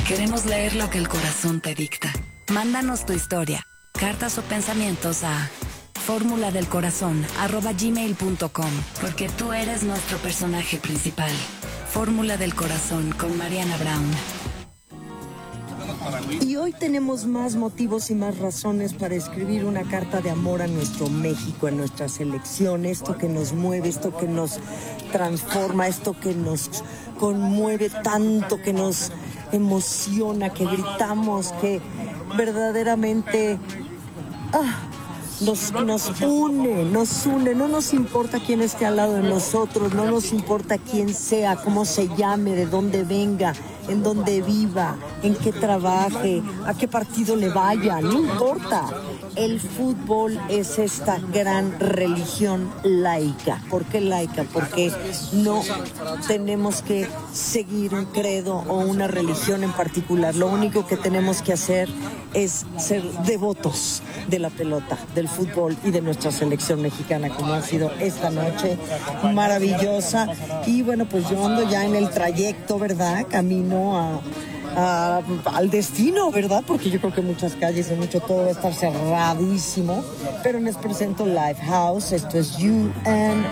Queremos leer lo que el corazón te dicta. Mándanos tu historia, cartas o pensamientos a formuladelcorazon@gmail.com, porque tú eres nuestro personaje principal. Fórmula del Corazón con Mariana Brown. Y hoy tenemos más motivos y más razones para escribir una carta de amor a nuestro México, a nuestra selección, esto que nos mueve, esto que nos transforma, esto que nos conmueve tanto, que nos emociona, que gritamos, que verdaderamente nos une, no nos importa quién esté al lado de nosotros, no nos importa quién sea, cómo se llame, de dónde venga, en dónde viva, en qué trabaje, a qué partido le vaya, no importa. El fútbol es esta gran religión laica. ¿Por qué laica? Porque no tenemos que seguir un credo o una religión en particular. Lo único que tenemos que hacer es ser devotos de la pelota, del fútbol y de nuestra selección mexicana, como ha sido esta noche maravillosa. Y bueno, pues yo ando ya en el trayecto, ¿verdad? Camino al destino, ¿verdad? Porque yo creo que muchas calles y mucho todo va a estar cerradísimo. Pero les presento Lifehouse. Esto es You and